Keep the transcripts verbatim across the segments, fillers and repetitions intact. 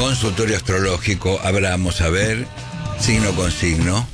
consultorio astrológico. Hablamos, a ver, signo con signo.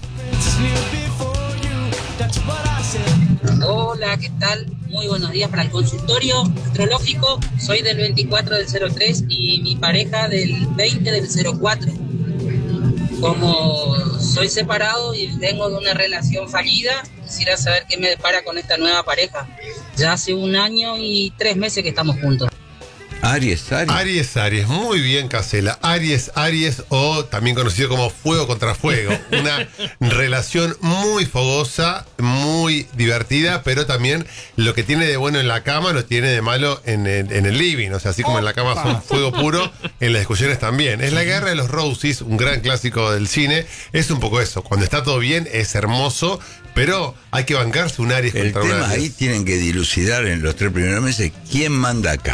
Hola, ¿qué tal? Muy buenos días para el consultorio astrológico. Soy del veinticuatro del cero tres y mi pareja del veinte del cero cuatro. Como soy separado y vengo de una relación fallida, quisiera saber qué me depara con esta nueva pareja. Ya hace un año y tres meses que estamos juntos. Aries, Aries. Aries, Aries, muy bien, Casela. Aries, Aries, o también conocido como fuego contra fuego. Una relación muy fogosa, muy divertida, pero también lo que tiene de bueno en la cama lo tiene de malo en el, en el living. O sea, así como en la cama son fuego puro, en las discusiones también. Es la guerra de los Roses, un gran clásico del cine. Es un poco eso. Cuando está todo bien, es hermoso, pero hay que bancarse un Aries El contra un tema Aries. ahí tienen que dilucidar en los tres primeros meses quién manda acá.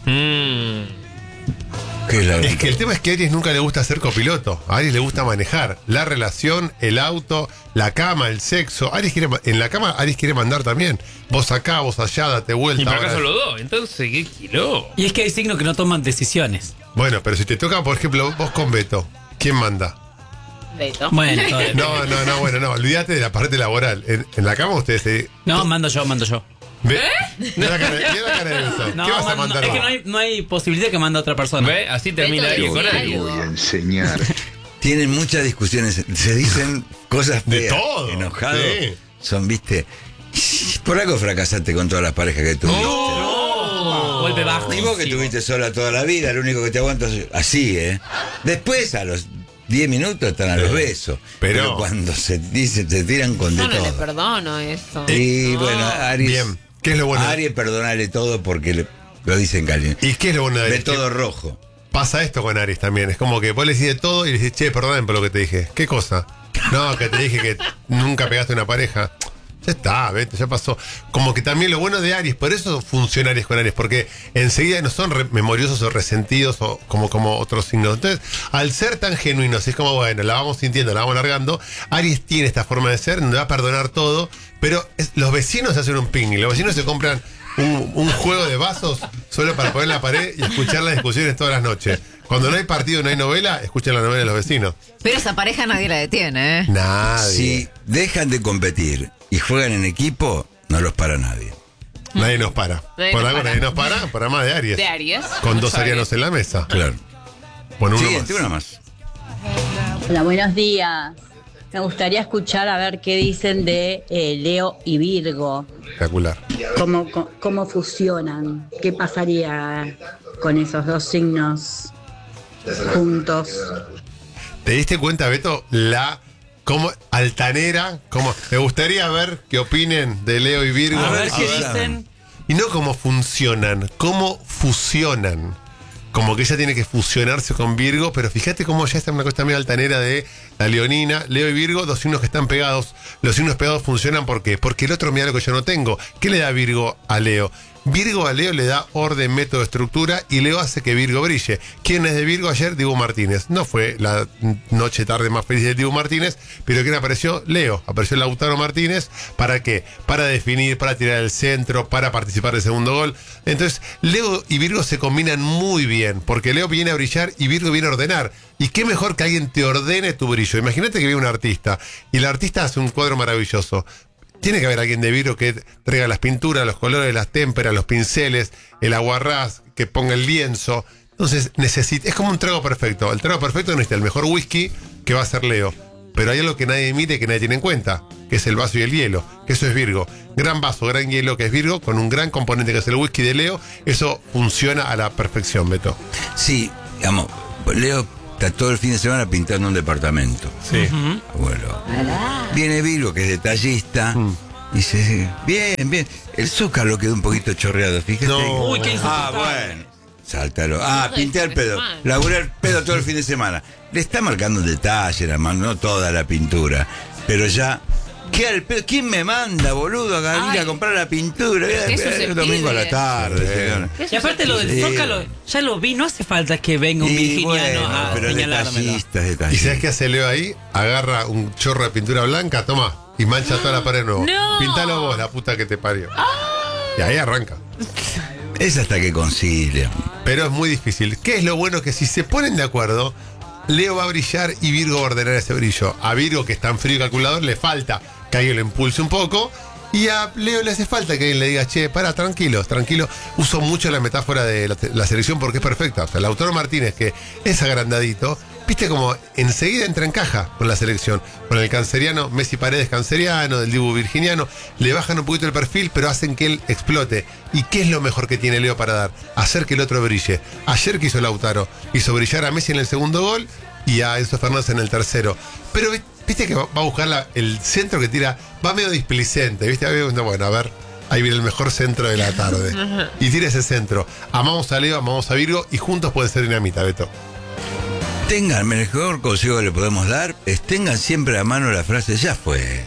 ¿Qué es, la Es que el tema es que a Aries nunca le gusta ser copiloto. A Aries le gusta manejar la relación, el auto, la cama, el sexo. Aries quiere, en la cama Aries quiere mandar también. Vos acá, vos allá, date vuelta. Y para acá ahora- son los dos, entonces, ¿qué kilo? Y es que hay signos que no toman decisiones. Bueno, pero si te toca, por ejemplo, vos con Beto, ¿quién manda? Beto. Bueno, todo depende. No, no, no, bueno, no, olvídate de la parte laboral. En, en la cama ustedes se... No, mando yo, mando yo. ¿Ve? Mira la cara, mirá la cara de Beto. No, ¿Qué vas a man- mandar es que vos? no hay, no hay posibilidad que mande a otra persona. ¿Ve? Así termina Beto Aries con decía Aries. algo. enseñar. Tienen muchas discusiones, se dicen cosas De feas, todo, enojados. sí. Son, viste, por algo fracasaste con todas las parejas que tuviste. No, golpe bajo. Y vos que tuviste sola toda la vida, lo único que te aguantas es así, ¿eh? Después, a los diez minutos, están a los besos. Pero- Pero, cuando se dicen, se tiran con de Yo no le todo. perdono eso. Y No. bueno, Aries. Bien. ¿Qué es lo bueno? A Aries, perdonale todo porque le- lo dicen caliente. ¿Y qué es lo bueno de Ve Aries? todo rojo. Pasa esto con Aries también. Es como que vos le decís de todo y le decís, che, perdóname por lo que te dije. ¿Qué cosa? No, que te dije que nunca pegaste una pareja. Ya está, Beto, ya pasó. Como que también lo bueno de Aries, por eso funciona Aries con Aries, porque enseguida no son re- memoriosos o resentidos o como, como otros signos. Entonces, al ser tan genuinos, es como, bueno, la vamos sintiendo, la vamos largando, Aries tiene esta forma de ser, donde va a perdonar todo, pero es- los vecinos hacen un picnic, los vecinos se compran un, un juego de vasos solo para poner en la pared y escuchar las discusiones todas las noches. Cuando no hay partido, no hay novela, escuchan la novela de los vecinos. Pero esa pareja nadie la detiene, ¿eh? Nadie. Si dejan de competir y juegan en equipo, no los para nadie. Nadie nos para. Nadie Por nos algo para. nadie nos para, para más de Aries. De Aries. Con dos Aries. arianos en la mesa. Claro. Bueno, uno Siguiente, más. una más. Hola, buenos días. Me gustaría escuchar a ver qué dicen de eh, Leo y Virgo. Espectacular. Cómo, cómo, cómo fusionan. ¿Qué pasaría con esos dos signos juntos? ¿Te diste cuenta, Beto, la como altanera? Como, me gustaría ver qué opinen de Leo y Virgo. A ver qué Ahora- dicen. Y no cómo funcionan, cómo fusionan. Como que ella tiene que fusionarse con Virgo, pero fíjate cómo ya está una cosa también altanera de la leonina, Leo y Virgo, dos signos que están pegados. Los signos pegados funcionan ¿por qué? Porque el otro mira lo que yo no tengo. ¿Qué le da Virgo a Leo? Virgo a Leo le da orden, método, estructura y Leo hace que Virgo brille. ¿Quién es de Virgo ayer? Dibu Martínez. No fue la noche tarde más feliz de Dibu Martínez, pero ¿quién apareció? Leo. Apareció Lautaro Martínez. ¿Para qué? Para definir, para tirar el centro, para participar del segundo gol. Entonces, Leo y Virgo se combinan muy bien, porque Leo viene a brillar y Virgo viene a ordenar. Y qué mejor que alguien te ordene tu brillo. Imagínate que viene un artista y el artista hace un cuadro maravilloso. Tiene que haber alguien de Virgo que traiga las pinturas, los colores, las témperas, los pinceles, el aguarrás, que ponga el lienzo. Entonces, necesita, es como un trago perfecto. El trago perfecto necesita el mejor whisky que va a ser Leo. Pero hay algo que nadie mide y que nadie tiene en cuenta, que es el vaso y el hielo, que eso es Virgo. Gran vaso, gran hielo, que es Virgo, con un gran componente que es el whisky de Leo. Eso funciona a la perfección, Beto. Sí, digamos, Leo está todo el fin de semana pintando un departamento. Sí. Bueno, viene Virgo, que es detallista, Mm. y dice, bien, bien. El Zócalo quedó un poquito chorreado, fíjate. No. Uy, qué Ah, insoportable. bueno. Sáltalo. Ah, No, pinté al es pedo. mal. Laburé al pedo todo el fin de semana. Le está marcando un detalle, la mano, no toda la pintura. Pero ya. ¿Qué al pedo? ¿Quién me manda, boludo, a ir Ay. a comprar la pintura? Qué Eh, susceptible. domingo a la tarde, Sí. señor. ¿Qué Y aparte lo del Sí. Zócalo, ya lo vi, no hace falta que venga un Y virginiano bueno, a pero señalármelo. detallistas, ¿Y detallistas. sabes qué hace Leo ahí? Agarra un chorro de pintura blanca, toma, y mancha toda la pared de nuevo. No. Pintalo vos, la puta que te parió. Y ahí arranca. Es hasta que concilian. Pero es muy difícil. ¿Qué es lo bueno? Que si se ponen de acuerdo, Leo va a brillar y Virgo va a ordenar ese brillo. A Virgo, que está en frío y calculador, le falta que alguien lo impulse un poco. Y a Leo le hace falta que alguien le diga, che, para, tranquilo, tranquilo. Uso mucho la metáfora de la, la selección porque es perfecta. O sea, Lautaro Martínez, que es agrandadito, viste como enseguida entra en caja con la selección. Con el canceriano, Messi Paredes canceriano, del Dibu virginiano, le bajan un poquito el perfil, pero hacen que él explote. ¿Y qué es lo mejor que tiene Leo para dar? Hacer que el otro brille. Ayer que hizo Lautaro, hizo brillar a Messi en el segundo gol y a Enzo Fernández en el tercero. Pero viste que va a buscar la, el centro que tira, va medio displicente, viste, bueno, a ver, ahí viene el mejor centro de la tarde. Y tira ese centro. Amamos a Leo, amamos a Virgo y juntos pueden ser dinamita, Beto. Tengan, el mejor consejo que le podemos dar es tengan siempre a mano la frase, ya fue.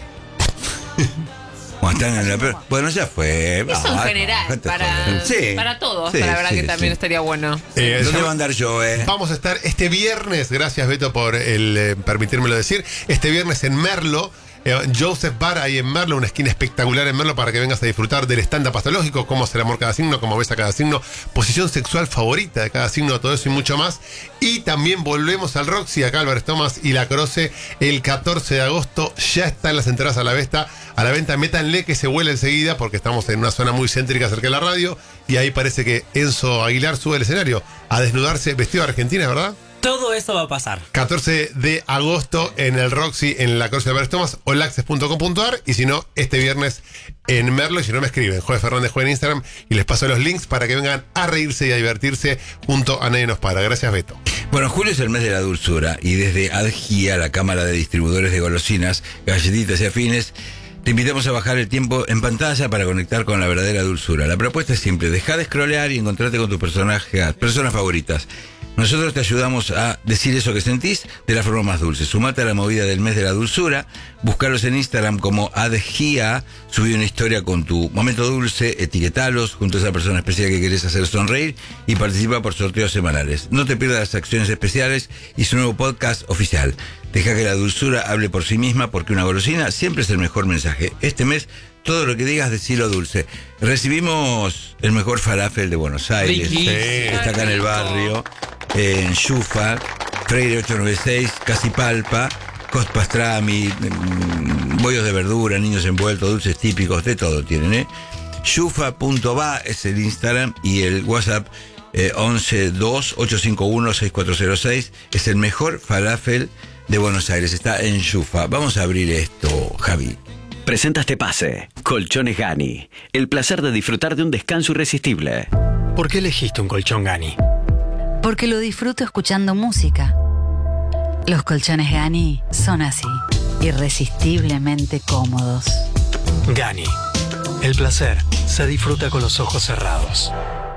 Cuando están en la, bueno, ya fue. Eso en Ah, general, para, sí, para todos, sí, la verdad sí, que también sí. estaría bueno. Eh, ¿Dónde ya- va a andar yo, eh? Vamos a estar este viernes, gracias Beto por el eh, permitírmelo decir, este viernes en Merlo, eh, Joseph Bar ahí en Merlo, una esquina espectacular en Merlo para que vengas a disfrutar del stand-up astrológico, cómo hace el amor cada signo, cómo ves a cada signo, posición sexual favorita de cada signo, todo eso y mucho más. Y también volvemos al Roxy, acá Álvarez Tomás y La Croce, el catorce de agosto, ya están las entradas a la venta, a la venta, métanle que se vuela enseguida porque estamos en una zona muy céntrica cerca de la radio y ahí parece que Enzo Aguilar sube al escenario a desnudarse vestido de Argentina, ¿verdad? Todo eso va a pasar. catorce de agosto en el Roxy, en la Croce de Álvarez Tomás, o laxes punto com punto ar, y si no, este viernes en Merlo, y si no me escriben, Joe Fernández Joe en Instagram, y les paso los links para que vengan a reírse y a divertirse junto a Nadie Nos Para. Gracias, Beto. Bueno, julio es el mes de la dulzura y desde Adgia, la Cámara de Distribuidores de Golosinas, Galletitas y Afines, te invitamos a bajar el tiempo en pantalla para conectar con la verdadera dulzura. La propuesta es simple, deja de scrollear y encontrarte con tus personajes, personas favoritas. Nosotros te ayudamos a decir eso que sentís de la forma más dulce. Sumate a la movida del mes de la dulzura, búscalos en Instagram como Adgia, subí una historia con tu momento dulce, etiquetalos junto a esa persona especial que querés hacer sonreír y participa por sorteos semanales. No te pierdas las acciones especiales y su nuevo podcast oficial. Deja que la dulzura hable por sí misma porque una golosina siempre es el mejor mensaje. Este mes, todo lo que digas, decilo dulce. Recibimos el mejor falafel de Buenos Aires. Riquísimo. Está acá en el barrio, en Yufa, Freire ocho noventa y seis, Casi Palpa, Cost Pastrami, mm, bollos de verdura, niños envueltos, dulces típicos, de todo tienen, ¿eh? yufa punto va es el Instagram y el WhatsApp eh, once dos ocho cinco uno seis cuatro cero seis es el mejor falafel de Buenos Aires, está en Yufa. Vamos a abrir esto, Javi. Presenta este pase. Colchones Gani. El placer de disfrutar de un descanso irresistible. ¿Por qué elegiste un colchón Gani? Porque lo disfruto escuchando música. Los colchones Gani son así, irresistiblemente cómodos. Gani. El placer se disfruta con los ojos cerrados.